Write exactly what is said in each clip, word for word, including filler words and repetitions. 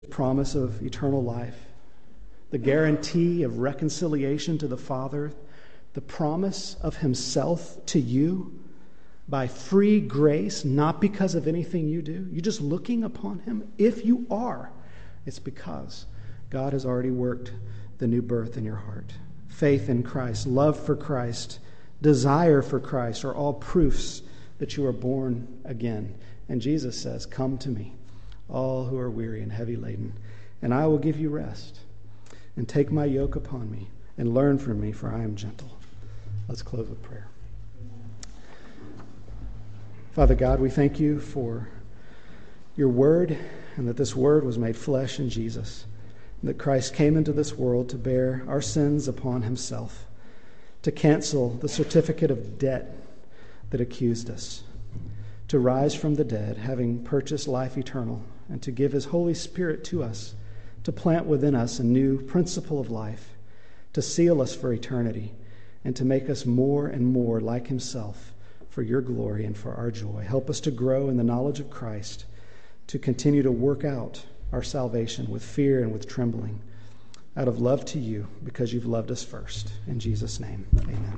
promise of eternal life, the guarantee of reconciliation to the Father, the promise of himself to you by free grace, not because of anything you do. You're just looking upon him. If you are, it's because God has already worked the new birth in your heart. Faith in Christ, love for Christ, desire for Christ are all proofs that you are born again. And Jesus says, "Come to me, all who are weary and heavy laden, and I will give you rest. And take my yoke upon me and learn from me, for I am gentle." Let's close with prayer. Father God, we thank you for your word, and that this word was made flesh in Jesus, and that Christ came into this world to bear our sins upon himself, to cancel the certificate of debt that accused us, to rise from the dead, having purchased life eternal, and to give his Holy Spirit to us, to plant within us a new principle of life, to seal us for eternity, and to make us more and more like himself for your glory and for our joy. Help us to grow in the knowledge of Christ, to continue to work out our salvation with fear and with trembling, out of love to you, because you've loved us first. In Jesus' name, amen.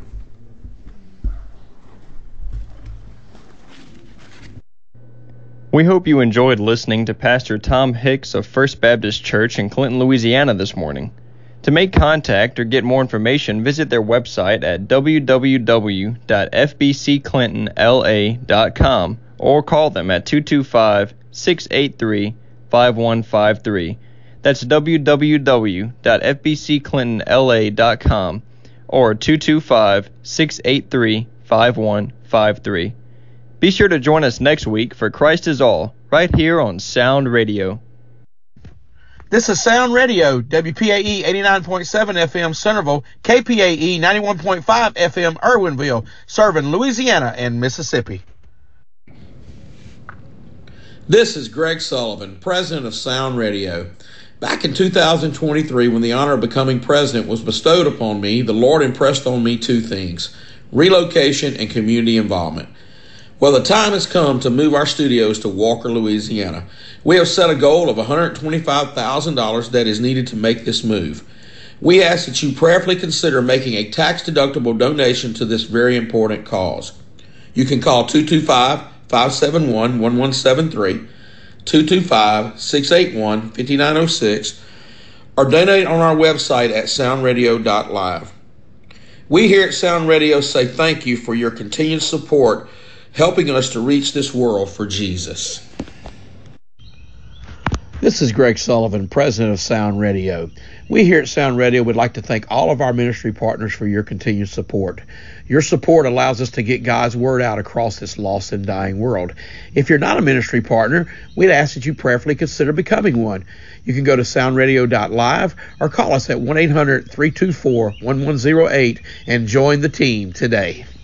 We hope you enjoyed listening to Pastor Tom Hicks of First Baptist Church in Clinton, Louisiana this morning. To make contact or get more information, visit their website at w w w dot f b c clinton l a dot com or call them at two two five, six eight three, five one five three. That's w w w dot f b c clinton l a dot com or two two five, six eight three, five one five three. Be sure to join us next week for Christ is All, right here on Sound Radio. This is Sound Radio, W P A E eighty-nine point seven F M Centerville, K P A E ninety-one point five F M Irwinville, serving Louisiana and Mississippi. This is Greg Sullivan, president of Sound Radio. Back in two thousand twenty-three, when the honor of becoming president was bestowed upon me, the Lord impressed on me two things: relocation and community involvement. Well, the time has come to move our studios to Walker, Louisiana. We have set a goal of one hundred twenty-five thousand dollars that is needed to make this move. We ask that you prayerfully consider making a tax-deductible donation to this very important cause. You can call two two five, five seven one, one one seven three, two two five, six eight one, five nine zero six, or donate on our website at sound radio dot live. We here at Sound Radio say thank you for your continued support, helping us to reach this world for Jesus. This is Greg Sullivan, president of Sound Radio. We here at Sound Radio would like to thank all of our ministry partners for your continued support. Your support allows us to get God's word out across this lost and dying world. If you're not a ministry partner, we'd ask that you prayerfully consider becoming one. You can go to sound radio dot live or call us at one eight hundred, three two four, one one zero eight and join the team today.